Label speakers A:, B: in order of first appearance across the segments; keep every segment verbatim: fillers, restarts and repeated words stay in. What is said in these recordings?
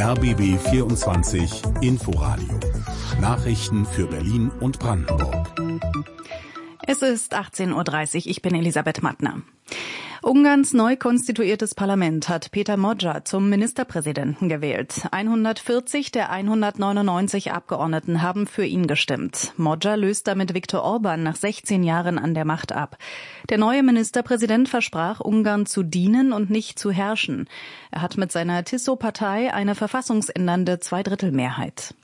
A: R B B vierundzwanzig Inforadio. Nachrichten für Berlin und Brandenburg.
B: Es ist achtzehn Uhr dreißig, ich bin Elisabeth Mattner. Ungarns neu konstituiertes Parlament hat Péter Magyar zum Ministerpräsidenten gewählt. hundertvierzig der hundertneunundneunzig Abgeordneten haben für ihn gestimmt. Magyar löst damit Viktor Orbán nach sechzehn Jahren an der Macht ab. Der neue Ministerpräsident versprach, Ungarn zu dienen und nicht zu herrschen. Er hat mit seiner Tiszó-Partei eine verfassungsändernde Zweidrittelmehrheit.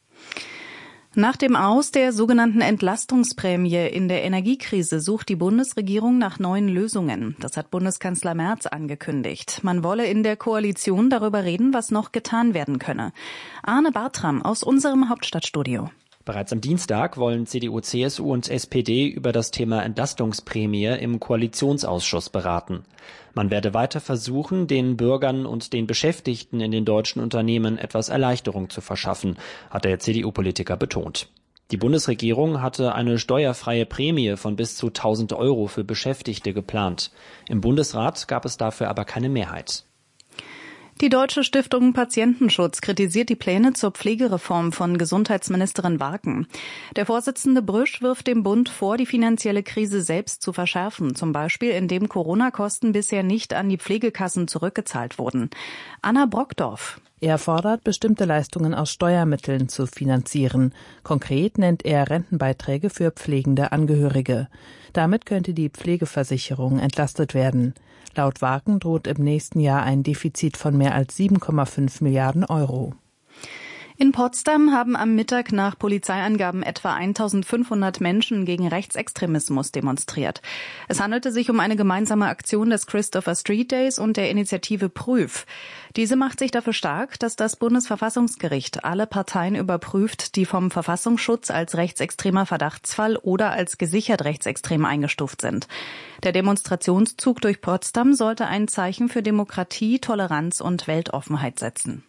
B: Nach dem Aus der sogenannten Entlastungsprämie in der Energiekrise sucht die Bundesregierung nach neuen Lösungen. Das hat Bundeskanzler Merz angekündigt. Man wolle in der Koalition darüber reden, was noch getan werden könne. Arne Bartram aus unserem Hauptstadtstudio.
C: Bereits am Dienstag wollen C D U, C S U und S P D über das Thema Entlastungsprämie im Koalitionsausschuss beraten. Man werde weiter versuchen, den Bürgern und den Beschäftigten in den deutschen Unternehmen etwas Erleichterung zu verschaffen, hat der C D U-Politiker betont. Die Bundesregierung hatte eine steuerfreie Prämie von bis zu tausend Euro für Beschäftigte geplant. Im Bundesrat gab es dafür aber keine Mehrheit.
B: Die Deutsche Stiftung Patientenschutz kritisiert die Pläne zur Pflegereform von Gesundheitsministerin Warken. Der Vorsitzende Brüsch wirft dem Bund vor, die finanzielle Krise selbst zu verschärfen, zum Beispiel indem Corona-Kosten bisher nicht an die Pflegekassen zurückgezahlt wurden. Anna Brockdorf.
D: Er fordert, bestimmte Leistungen aus Steuermitteln zu finanzieren. Konkret nennt er Rentenbeiträge für pflegende Angehörige. Damit könnte die Pflegeversicherung entlastet werden. Laut Warken droht im nächsten Jahr ein Defizit von mehr als sieben Komma fünf Milliarden Euro.
B: In Potsdam haben am Mittag nach Polizeiangaben etwa eintausendfünfhundert Menschen gegen Rechtsextremismus demonstriert. Es handelte sich um eine gemeinsame Aktion des Christopher Street Days und der Initiative Prüf. Diese macht sich dafür stark, dass das Bundesverfassungsgericht alle Parteien überprüft, die vom Verfassungsschutz als rechtsextremer Verdachtsfall oder als gesichert rechtsextrem eingestuft sind. Der Demonstrationszug durch Potsdam sollte ein Zeichen für Demokratie, Toleranz und Weltoffenheit setzen.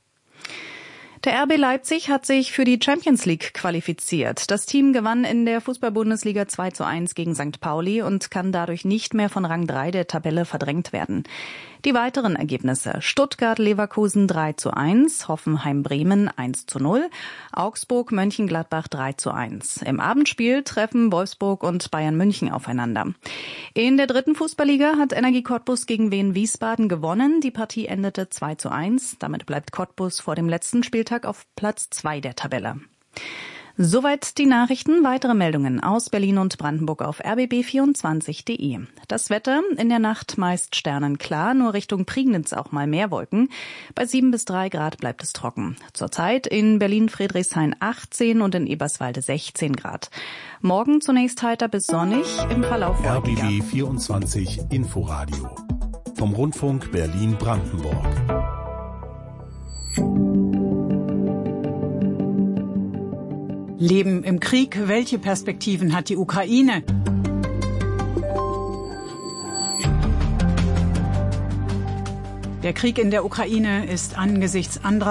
B: Der R B Leipzig hat sich für die Champions League qualifiziert. Das Team gewann in der Fußball-Bundesliga zwei zu eins gegen Sankt Pauli und kann dadurch nicht mehr von Rang drei der Tabelle verdrängt werden. Die weiteren Ergebnisse: Stuttgart-Leverkusen drei zu eins, Hoffenheim-Bremen eins zu null, Augsburg-Mönchengladbach drei zu eins. Im Abendspiel treffen Wolfsburg und Bayern München aufeinander. In der dritten Fußballliga hat Energie Cottbus gegen Wien Wiesbaden gewonnen. Die Partie endete zwei zu eins. Damit bleibt Cottbus vor dem letzten Spieltag auf Platz zwei der Tabelle. Soweit die Nachrichten. Weitere Meldungen aus Berlin und Brandenburg auf R B B vierundzwanzig punkt de. Das Wetter: in der Nacht meist sternenklar, nur Richtung Prignitz auch mal mehr Wolken. Bei sieben bis drei Grad bleibt es trocken. Zurzeit in Berlin-Friedrichshain achtzehn und in Eberswalde sechzehn Grad. Morgen zunächst heiter bis sonnig, im Verlauf wolkiger.
A: R B B vierundzwanzig Inforadio vom Rundfunk Berlin-Brandenburg.
E: Leben im Krieg, welche Perspektiven hat die Ukraine? Der Krieg in der Ukraine ist angesichts anderer